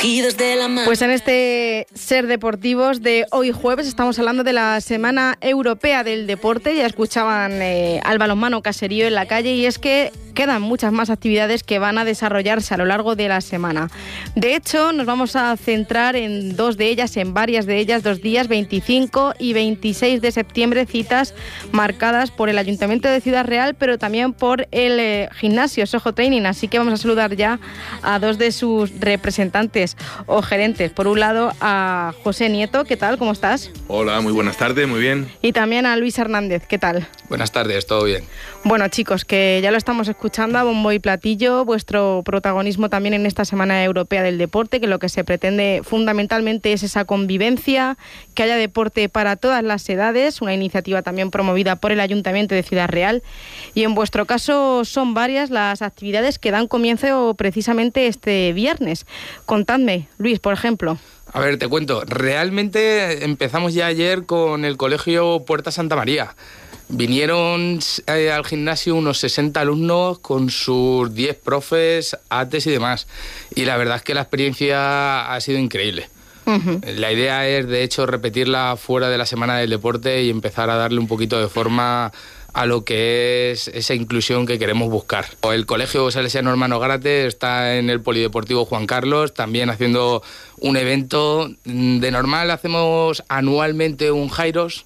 cogidos de la mano. Pues en este Ser Deportivos de hoy jueves estamos hablando de la Semana Europea del Deporte. Ya escuchaban al balonmano caserío en la calle, y es que quedan muchas más actividades que van a desarrollarse a lo largo de la semana. De hecho, nos vamos a centrar en varias de ellas, 2 días, 25 y 26 de septiembre, citas marcadas por el Ayuntamiento de Ciudad Real, pero también por el gimnasio Soho Training. Así que vamos a saludar ya a 2 de sus representantes o gerentes. Por un lado, a José Nieto. ¿Qué tal? ¿Cómo estás? Hola, muy buenas tardes, muy bien. Y también a Luis Hernández. ¿Qué tal? Buenas tardes, todo bien. Bueno, chicos, que ya lo estamos escuchando a bombo y platillo, vuestro protagonismo también en esta Semana Europea del Deporte, que lo que se pretende fundamentalmente es esa convivencia, que haya deporte para todas las edades, una iniciativa también promovida por el Ayuntamiento de Ciudad Real. Y en vuestro caso son varias las actividades que dan comienzo precisamente este viernes. Contadme, Luis, por ejemplo. A ver, te cuento. Realmente empezamos ya ayer con el colegio Puerta Santa María. Vinieron al gimnasio unos 60 alumnos con sus 10 profes, ATES y demás. Y la verdad es que la experiencia ha sido increíble. Uh-huh. La idea es, de hecho, repetirla fuera de la Semana del Deporte y empezar a darle un poquito de forma a lo que es esa inclusión que queremos buscar. El Colegio Salesiano Hermano Gárate está en el Polideportivo Juan Carlos, también haciendo un evento. De normal hacemos anualmente un Jairos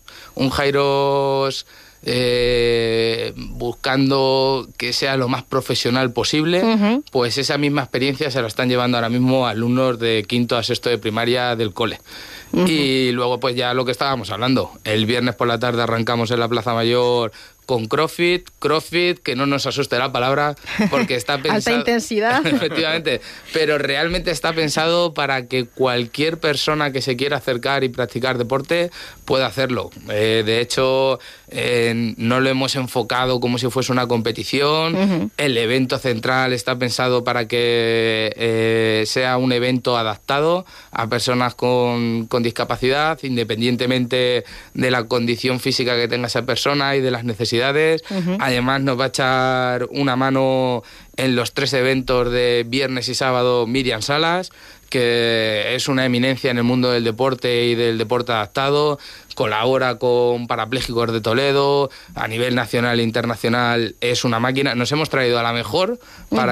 buscando que sea lo más profesional posible. Uh-huh. Pues esa misma experiencia se la están llevando ahora mismo alumnos de 5º a 6º de primaria del cole. Uh-huh. Y luego pues ya lo que estábamos hablando, el viernes por la tarde arrancamos en la Plaza Mayor con CrossFit, que no nos asuste la palabra, porque está pensado... Alta intensidad. Efectivamente, pero realmente está pensado para que cualquier persona que se quiera acercar y practicar deporte pueda hacerlo. De hecho, no lo hemos enfocado como si fuese una competición. Uh-huh. El evento central está pensado para que sea un evento adaptado a personas con discapacidad, independientemente de la condición física que tenga esa persona y de las necesidades. Uh-huh. Además nos va a echar una mano en los 3 eventos de viernes y sábado Miriam Salas, que es una eminencia en el mundo del deporte y del deporte adaptado. Colabora con Parapléjicos de Toledo, a nivel nacional e internacional es una máquina. Nos hemos traído a la mejor para